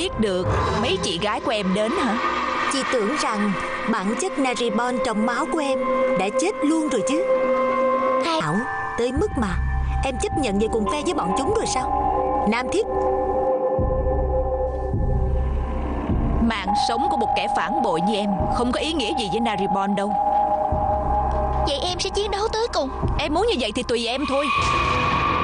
biết được mấy chị gái của em đến hả? Chị tưởng rằng bản chất Naribon trong máu của em đã chết luôn rồi chứ. Ảo tới mức mà em chấp nhận về cùng phe với bọn chúng rồi sao? Nam Thiết, Mạng sống của một kẻ phản bội như em không có ý nghĩa gì với Naribon đâu. Vậy em sẽ chiến đấu tới cùng. Em muốn như vậy thì tùy em thôi.